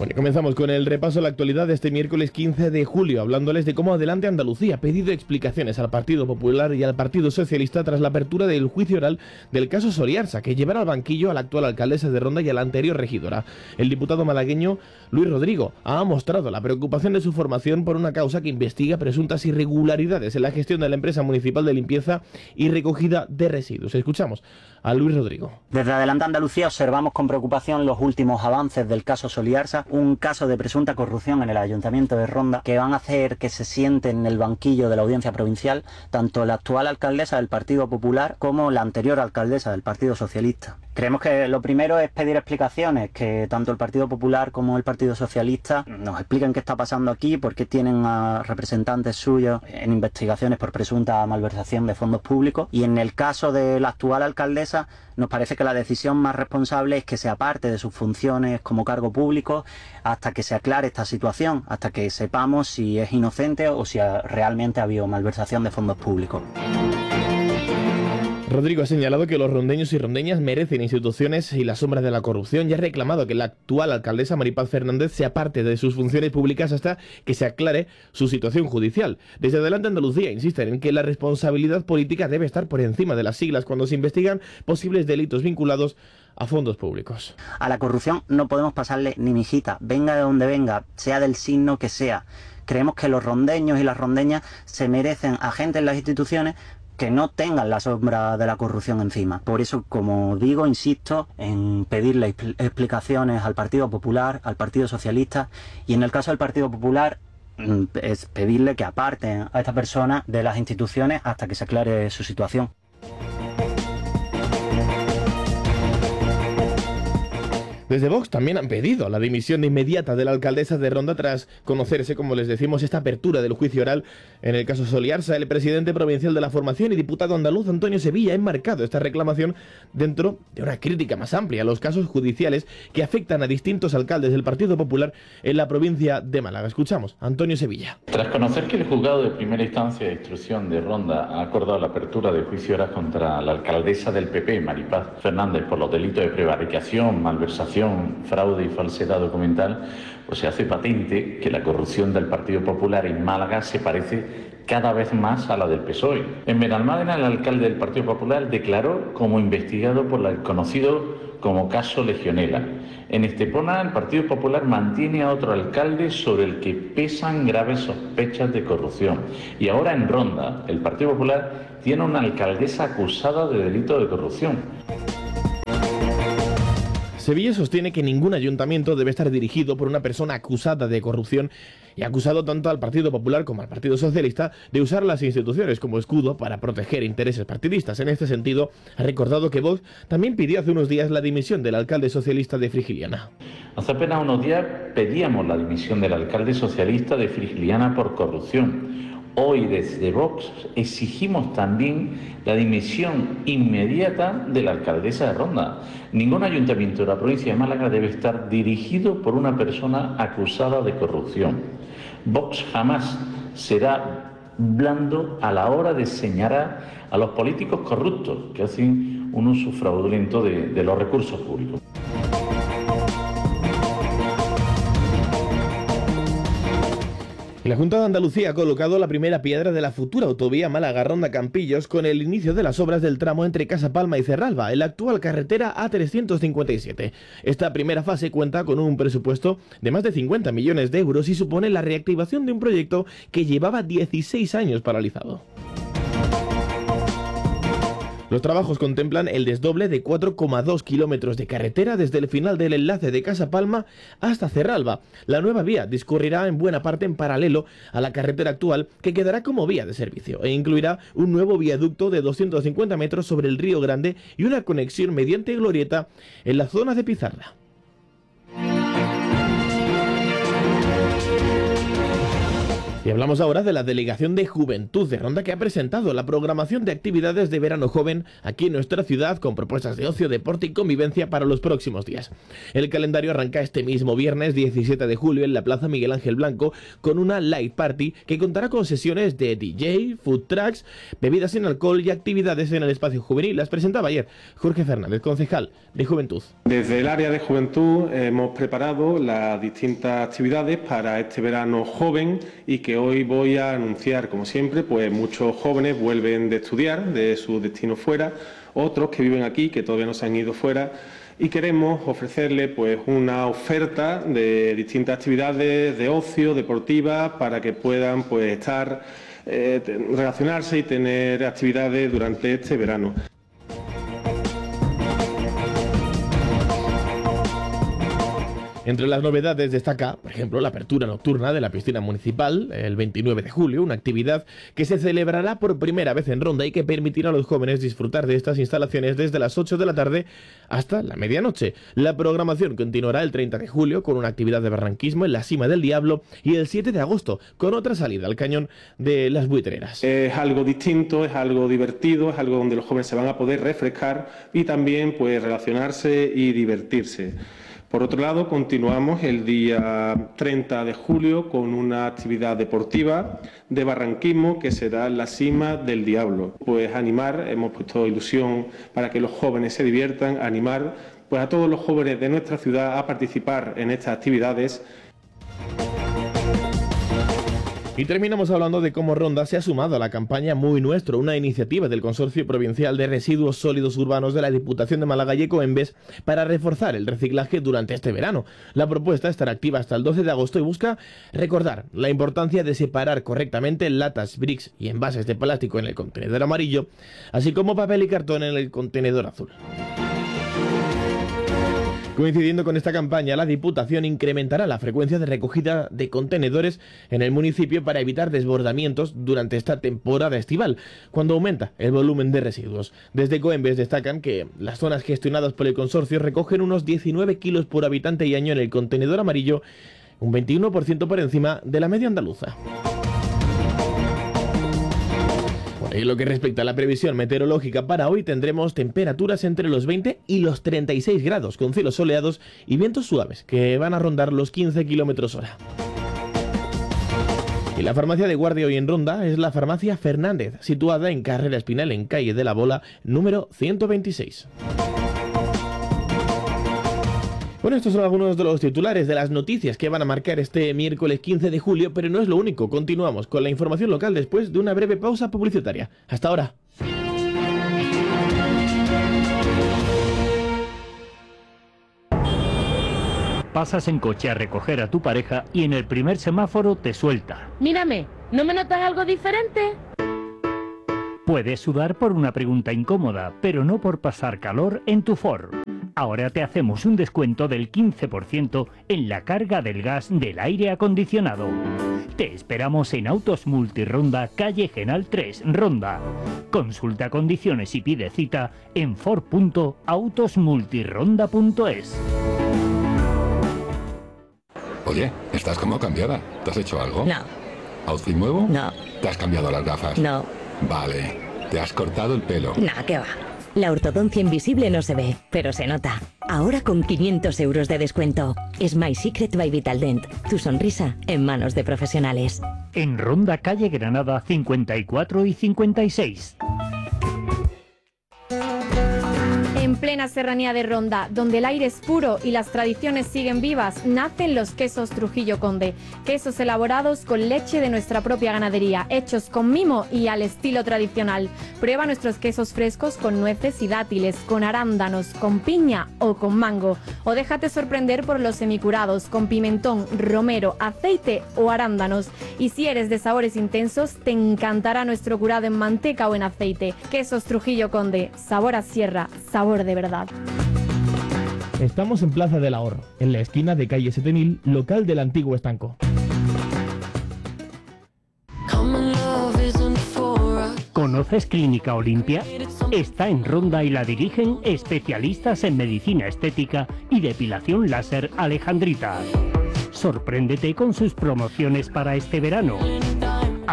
Bueno, comenzamos con el repaso a la actualidad de este miércoles 15 de julio, hablándoles de cómo Adelante Andalucía ha pedido explicaciones al Partido Popular y al Partido Socialista tras la apertura del juicio oral del caso Soliarsa, que llevará al banquillo a la actual alcaldesa de Ronda y a la anterior regidora. El diputado malagueño Luis Rodrigo ha mostrado la preocupación de su formación por una causa que investiga presuntas irregularidades en la gestión de la empresa municipal de limpieza y recogida de residuos. Escuchamos a Luis Rodrigo. Desde Adelante Andalucía observamos con preocupación los últimos avances del caso Soliarsa, un caso de presunta corrupción en el Ayuntamiento de Ronda que van a hacer que se sienten en el banquillo de la Audiencia Provincial tanto la actual alcaldesa del Partido Popular como la anterior alcaldesa del Partido Socialista. Creemos que lo primero es pedir explicaciones, que tanto el Partido Popular como el Partido Socialista nos expliquen qué está pasando aquí, por qué tienen a representantes suyos en investigaciones por presunta malversación de fondos públicos. Y en el caso de la actual alcaldesa, nos parece que la decisión más responsable es que se aparte de sus funciones como cargo público hasta que se aclare esta situación, hasta que sepamos si es inocente o si realmente ha habido malversación de fondos públicos. Rodrigo ha señalado que los rondeños y rondeñas merecen instituciones y las sombras de la corrupción y ha reclamado que la actual alcaldesa Maripaz Fernández se aparte de sus funciones públicas hasta que se aclare su situación judicial. Desde Adelante Andalucía insisten en que la responsabilidad política debe estar por encima de las siglas cuando se investigan posibles delitos vinculados a fondos públicos. A la corrupción no podemos pasarle ni mijita, venga de donde venga, sea del signo que sea. Creemos que los rondeños y las rondeñas se merecen a gente en las instituciones que no tengan la sombra de la corrupción encima. Por eso, como digo, insisto en pedirle explicaciones al Partido Popular, al Partido Socialista, y en el caso del Partido Popular es pedirle que aparten a esta persona de las instituciones hasta que se aclare su situación. Desde Vox también han pedido la dimisión inmediata de la alcaldesa de Ronda tras conocerse, como les decimos, esta apertura del juicio oral en el caso Soliarsa. El presidente provincial de la formación y diputado andaluz Antonio Sevilla ha enmarcado esta reclamación dentro de una crítica más amplia a los casos judiciales que afectan a distintos alcaldes del Partido Popular en la provincia de Málaga. Escuchamos a Antonio Sevilla. Tras conocer que el juzgado de primera instancia de instrucción de Ronda ha acordado la apertura del juicio oral contra la alcaldesa del PP, Maripaz Fernández, por los delitos de prevaricación, malversación, fraude y falsedad documental, pues se hace patente que la corrupción del Partido Popular en Málaga se parece cada vez más a la del PSOE. En Benalmádena, el alcalde del Partido Popular declaró como investigado por el conocido como caso Legionela. En Estepona, el Partido Popular mantiene a otro alcalde sobre el que pesan graves sospechas de corrupción. Y ahora en Ronda, el Partido Popular tiene una alcaldesa acusada de delito de corrupción. Sevilla sostiene que ningún ayuntamiento debe estar dirigido por una persona acusada de corrupción y ha acusado tanto al Partido Popular como al Partido Socialista de usar las instituciones como escudo para proteger intereses partidistas. En este sentido, ha recordado que Vox también pidió hace unos días la dimisión del alcalde socialista de Frigiliana. Hace apenas unos días pedíamos la dimisión del alcalde socialista de Frigiliana por corrupción. Hoy desde Vox exigimos también la dimisión inmediata de la alcaldesa de Ronda. Ningún ayuntamiento de la provincia de Málaga debe estar dirigido por una persona acusada de corrupción. Vox jamás será blando a la hora de señalar a los políticos corruptos que hacen un uso fraudulento de los recursos públicos. La Junta de Andalucía ha colocado la primera piedra de la futura autovía Málaga-Ronda-Campillos con el inicio de las obras del tramo entre Casa Palma y Cerralba, en la actual carretera A357. Esta primera fase cuenta con un presupuesto de más de 50 millones de euros y supone la reactivación de un proyecto que llevaba 16 años paralizado. Los trabajos contemplan el desdoble de 4,2 kilómetros de carretera desde el final del enlace de Casa Palma hasta Cerralba. La nueva vía discurrirá en buena parte en paralelo a la carretera actual, que quedará como vía de servicio, e incluirá un nuevo viaducto de 250 metros sobre el Río Grande y una conexión mediante glorieta en la zona de Pizarra. Y hablamos ahora de la Delegación de Juventud de Ronda, que ha presentado la programación de actividades de verano joven aquí en nuestra ciudad, con propuestas de ocio, deporte y convivencia para los próximos días. El calendario arranca este mismo viernes 17 de julio en la Plaza Miguel Ángel Blanco con una light party que contará con sesiones de DJ, food trucks, bebidas sin alcohol y actividades en el espacio juvenil. Las presentaba ayer Jorge Fernández, concejal de Juventud. Desde el área de Juventud hemos preparado las distintas actividades para este verano joven y que hoy voy a anunciar. Como siempre, pues muchos jóvenes vuelven de estudiar de su destino fuera, otros que viven aquí, que todavía no se han ido fuera, y queremos ofrecerles pues una oferta de distintas actividades de ocio, deportivas, para que puedan pues estar, relacionarse y tener actividades durante este verano. Entre las novedades destaca, por ejemplo, la apertura nocturna de la piscina municipal el 29 de julio, una actividad que se celebrará por primera vez en Ronda y que permitirá a los jóvenes disfrutar de estas instalaciones desde las 8 de la tarde hasta la medianoche. La programación continuará el 30 de julio con una actividad de barranquismo en la Cima del Diablo y el 7 de agosto con otra salida al cañón de las Buitreras. Es algo distinto, es algo divertido, es algo donde los jóvenes se van a poder refrescar y también pues relacionarse y divertirse. Por otro lado, continuamos el día 30 de julio con una actividad deportiva de barranquismo que será en la Cima del Diablo. Pues animar, hemos puesto ilusión para que los jóvenes se diviertan, animar pues a todos los jóvenes de nuestra ciudad a participar en estas actividades. Y terminamos hablando de cómo Ronda se ha sumado a la campaña Muy Nuestro, una iniciativa del Consorcio Provincial de Residuos Sólidos Urbanos de la Diputación de Málaga y Ecoembes para reforzar el reciclaje durante este verano. La propuesta estará activa hasta el 12 de agosto y busca recordar la importancia de separar correctamente latas, bricks y envases de plástico en el contenedor amarillo, así como papel y cartón en el contenedor azul. Coincidiendo con esta campaña, la Diputación incrementará la frecuencia de recogida de contenedores en el municipio para evitar desbordamientos durante esta temporada estival, cuando aumenta el volumen de residuos. Desde Ecoembes destacan que las zonas gestionadas por el consorcio recogen unos 19 kilos por habitante y año en el contenedor amarillo, un 21% por encima de la media andaluza. En lo que respecta a la previsión meteorológica para hoy, tendremos temperaturas entre los 20 y los 36 grados, con cielos soleados y vientos suaves, que van a rondar los 15 km/h. Y la farmacia de guardia hoy en Ronda es la farmacia Fernández, situada en Carrera Espinel, en calle de la Bola, número 126. Bueno, estos son algunos de los titulares de las noticias que van a marcar este miércoles 15 de julio, pero no es lo único. Continuamos con la información local después de una breve pausa publicitaria. Hasta ahora. Pasas en coche a recoger a tu pareja y en el primer semáforo te suelta. Mírame, ¿no me notas algo diferente? Puedes sudar por una pregunta incómoda, pero no por pasar calor en tu Ford. Ahora te hacemos un descuento del 15% en la carga del gas del aire acondicionado. Te esperamos en Autos Multironda, calle Genal 3, Ronda. Consulta condiciones y pide cita en ford.autosmultironda.es. Oye, estás como cambiada. ¿Te has hecho algo? No. ¿Outfit nuevo? No. ¿Te has cambiado las gafas? No. Vale. ¿Te has cortado el pelo? Nah, ¿qué va? La ortodoncia invisible no se ve, pero se nota. Ahora con 500 euros de descuento. Es My Secret by Vitaldent. Tu sonrisa en manos de profesionales. En Ronda, calle Granada 54 y 56. En plena serranía de Ronda, donde el aire es puro y las tradiciones siguen vivas, nacen los quesos Trujillo Conde. Quesos elaborados con leche de nuestra propia ganadería, hechos con mimo y al estilo tradicional. Prueba nuestros quesos frescos con nueces y dátiles, con arándanos, con piña o con mango. O déjate sorprender por los semicurados, con pimentón, romero, aceite o arándanos. Y si eres de sabores intensos, te encantará nuestro curado en manteca o en aceite. Quesos Trujillo Conde, sabor a sierra, sabor de verdad. Estamos en Plaza del Ahorro, en la esquina de calle 7000, local del antiguo estanco. ¿Conoces Clínica Olimpia? Está en Ronda y la dirigen especialistas en medicina estética y depilación láser alejandrita. Sorpréndete con sus promociones para este verano.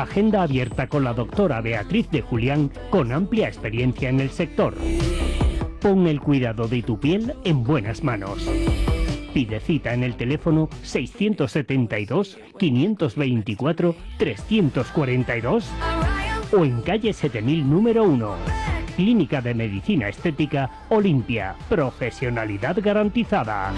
Agenda abierta con la doctora Beatriz de Julián, con amplia experiencia en el sector. Pon el cuidado de tu piel en buenas manos. Pide cita en el teléfono 672 524 342 o en calle 7000 número 1. Clínica de Medicina Estética Olimpia. Profesionalidad garantizada.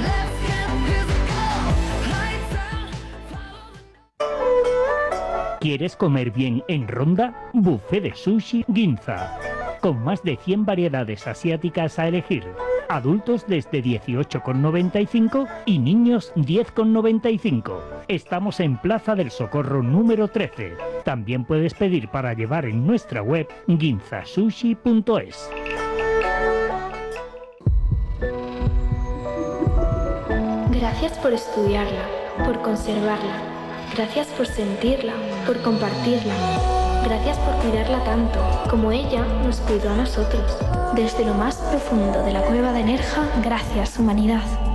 ¿Quieres comer bien en Ronda? Buffet de sushi Ginza. Con más de 100 variedades asiáticas a elegir. Adultos desde 18,95 y niños 10,95. Estamos en Plaza del Socorro número 13. También puedes pedir para llevar en nuestra web ginzasushi.es. Gracias por estudiarla, por conservarla. Gracias por sentirla, por compartirla. Gracias por cuidarla tanto, como ella nos cuidó a nosotros. Desde lo más profundo de la cueva de Nerja, gracias, humanidad.